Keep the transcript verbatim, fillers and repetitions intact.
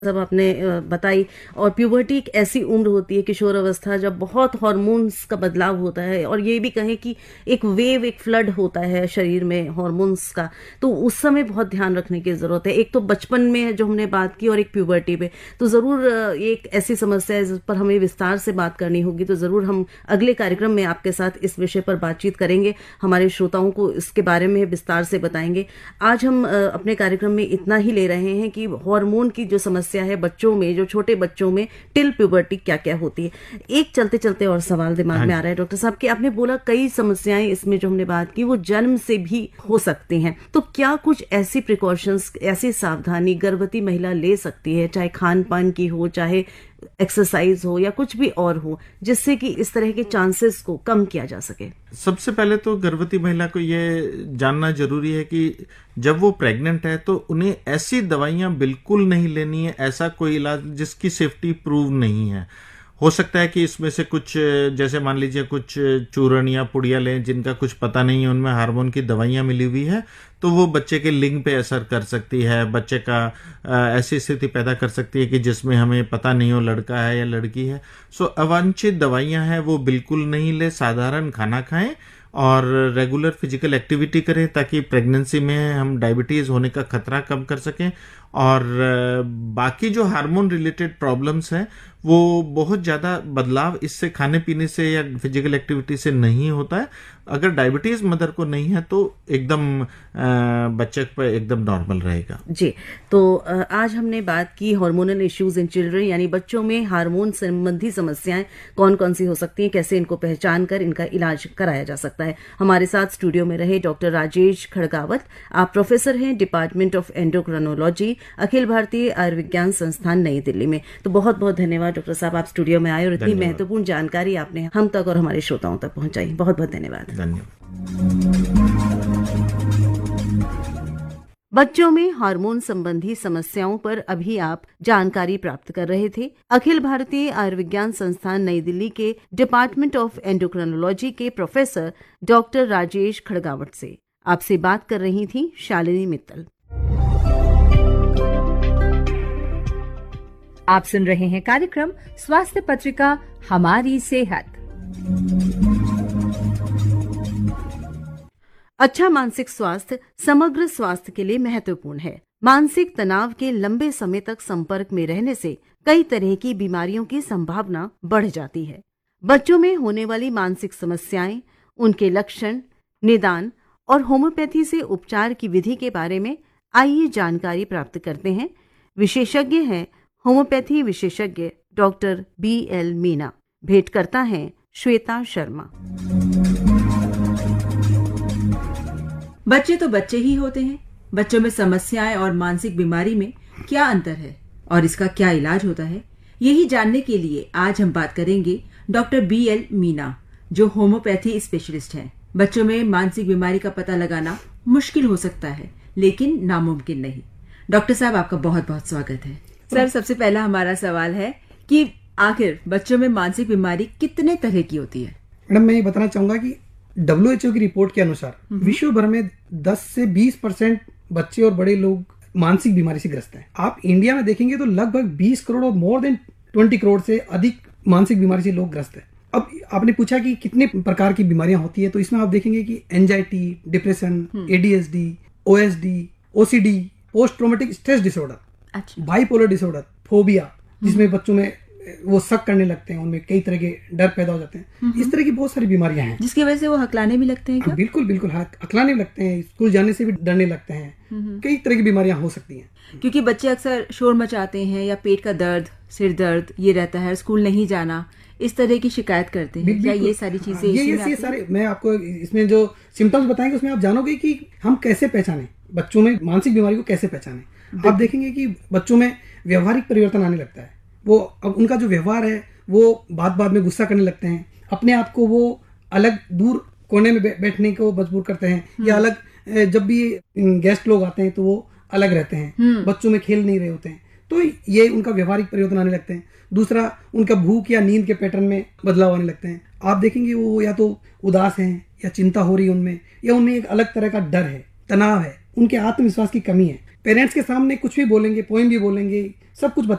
सब आपने अ, बताई। और प्यूबर्टी एक ऐसी उम्र होती है, किशोर अवस्था, जब बहुत हार्मोन्स का बदलाव होता है और ये भी कहें कि एक वेव, एक फ्लड होता है शरीर में हार्मोन्स का। तो उस समय बहुत ध्यान रखने की जरूरत है। एक तो बचपन में जो हमने बात की और एक प्यूबर्टी पे, तो जरूर अ, ये एक ऐसी समस्या है जिस पर हमें विस्तार से बात करनी होगी। तो जरूर हम अगले कार्यक्रम में आपके साथ इस विषय पर बातचीत करेंगे, हमारे श्रोताओं को इसके बारे में विस्तार से बताएंगे। आज हम अ, अपने कार्यक्रम में इतना ही ले रहे हैं कि हार्मोन की जो समस्या है बच्चों में, जो छोटे बच्चों में टिल प्यूबर्टी क्या क्या होती है। एक चलते चलते और सवाल दिमाग हाँ में आ जी। रहा है डॉक्टर साहब कि आपने बोला कई समस्याएं इसमें जो हमने बात की वो जन्म से भी हो सकती हैं। तो क्या कुछ ऐसी प्रिकॉशंस, ऐसी सावधानी गर्भवती महिला ले सकती है, चाहे खान पान की हो, चाहे एक्सरसाइज हो या कुछ भी और हो, जिससे कि इस तरह के चांसेस को कम किया जा सके? सबसे पहले तो गर्भवती महिला को ये जानना जरूरी है कि जब वो प्रेग्नेंट है तो उन्हें ऐसी दवाइयां बिल्कुल नहीं लेनी है, ऐसा कोई इलाज जिसकी सेफ्टी प्रूव नहीं है। हो सकता है कि इसमें से कुछ, जैसे मान लीजिए कुछ चूर्ण या पुड़िया लें जिनका कुछ पता नहीं है, उनमें हार्मोन की दवाइयां मिली हुई है, तो वो बच्चे के लिंग पे असर कर सकती है, बच्चे का ऐसी स्थिति पैदा कर सकती है कि जिसमें हमें पता नहीं हो लड़का है या लड़की है। सो अवांछित दवाइयां हैं वो बिल्कुल नहीं ले, साधारण खाना खाएं और रेगुलर फिजिकल एक्टिविटी करें ताकि प्रेगनेंसी में हम डायबिटीज होने का खतरा कम कर सकें। और बाकी जो हार्मोन रिलेटेड प्रॉब्लम्स हैं वो बहुत ज़्यादा बदलाव इससे खाने पीने से या फिजिकल एक्टिविटी से नहीं होता है। अगर डायबिटीज मदर को नहीं है तो एकदम बच्चे पर एकदम नॉर्मल रहेगा। जी, तो आज हमने बात की हार्मोनल इश्यूज इन चिल्ड्रन, यानी बच्चों में हार्मोन संबंधी समस्याएं कौन कौन सी हो सकती हैं, कैसे इनको पहचान कर इनका इलाज कराया जा सकता है। हमारे साथ स्टूडियो में रहे डॉक्टर राजेश खड़गावत। आप प्रोफेसर हैं department of endocrinology, Akhil Bharatiya Ayurvigyan संस्थान, नई दिल्ली में। तो बहुत बहुत धन्यवाद डॉक्टर साहब, आप स्टूडियो में आए और इतनी महत्वपूर्ण जानकारी आपने हम तक और हमारे श्रोताओं तक पहुंचाई। बहुत बहुत धन्यवाद। धन्यवाद। बच्चों में हार्मोन संबंधी समस्याओं पर अभी आप जानकारी प्राप्त कर रहे थे अखिल भारतीय आयुर्विज्ञान संस्थान नई दिल्ली के डिपार्टमेंट ऑफ एंडोक्राइनोलॉजी के प्रोफेसर डॉक्टर राजेश खड़गावत से। आपसे बात कर रही थी शालिनी मित्तल। आप सुन रहे हैं कार्यक्रम स्वास्थ्य पत्रिका हमारी सेहत। अच्छा मानसिक स्वास्थ्य समग्र स्वास्थ्य के लिए महत्वपूर्ण है। मानसिक तनाव के लंबे समय तक संपर्क में रहने से कई तरह की बीमारियों की संभावना बढ़ जाती है। बच्चों में होने वाली मानसिक समस्याएं, उनके लक्षण, निदान और होम्योपैथी से उपचार की विधि के बारे में आइए जानकारी प्राप्त करते हैं। विशेषज्ञ हैं होम्योपैथी विशेषज्ञ डॉक्टर बी एल मीना। भेंट करता है श्वेता शर्मा। बच्चे तो बच्चे ही होते हैं। बच्चों में समस्याएं और मानसिक बीमारी में क्या अंतर है और इसका क्या इलाज होता है, यही जानने के लिए आज हम बात करेंगे डॉक्टर बी एल मीना, जो होम्योपैथी स्पेशलिस्ट हैं। बच्चों में मानसिक बीमारी का पता लगाना मुश्किल हो सकता है, लेकिन नामुमकिन नहीं। डॉक्टर साहब, आपका बहुत बहुत स्वागत है। सर, सबसे पहला हमारा सवाल है कि आखिर बच्चों में मानसिक बीमारी कितने तरह की होती है? मैडम, मैं ये बताना चाहूंगा कि डब्ल्यू एच ओ की रिपोर्ट के अनुसार विश्व भर में दस से बीस परसेंट बच्चे और बड़े लोग मानसिक बीमारी से ग्रस्त हैं। आप इंडिया में देखेंगे तो लगभग बीस करोड़ और मोर देन बीस करोड़ से अधिक मानसिक बीमारी से लोग ग्रस्त हैं। अब आपने पूछा कि कितने प्रकार की बीमारियां होती है, तो इसमें आप देखेंगे कि anxiety, depression, A D H D, O S D, O C D, post traumatic stress disorder, अच्छा, बाइपोलर डिसऑर्डर, फोबिया, जिसमें बच्चों में वो शक करने लगते हैं, उनमें कई तरह के डर पैदा हो जाते हैं। इस तरह की बहुत सारी बीमारियां हैं जिसकी वजह से वो हकलाने भी लगते हैं क्या? बिल्कुल बिल्कुल, हकलाने लगते हैं, स्कूल जाने से भी डरने लगते हैं। कई तरह की बीमारियां हो सकती हैं। क्योंकि बच्चे अक्सर शोर मचाते हैं या पेट का दर्द, सिर दर्द ये रहता है, स्कूल नहीं जाना, इस तरह की शिकायत करते हैं। क्या ये सारी चीजें ये, ये, ये सारे मैं आपको इसमें जो सिम्टम्स बताएंगे उसमें आप जानोगे कि हम कैसे पहचानें, बच्चों में मानसिक बीमारी को कैसे पहचानें। आप देखेंगे कि बच्चों में व्यवहारिक परिवर्तन आने लगता है। वो अब उनका जो व्यवहार है वो बात बात में गुस्सा करने लगते हैं, अपने आप को वो अलग दूर कोने में बैठने को मजबूर करते हैं, या अलग जब भी गेस्ट लोग आते हैं तो वो अलग रहते हैं, बच्चों में खेल नहीं रहे होते हैं। तो ये उनका व्यवहारिक परिवर्तन आने लगते हैं। दूसरा, उनका भूख या नींद के पैटर्न में बदलाव आने लगते हैं। आप देखेंगे वो या तो उदास हैं या चिंता हो रही है उनमें, या उनमें एक अलग तरह का डर है, तनाव है, उनके आत्मविश्वास की कमी है। पेरेंट्स के सामने कुछ भी बोलेंगे, पोएम भी बोलेंगे, सब कुछ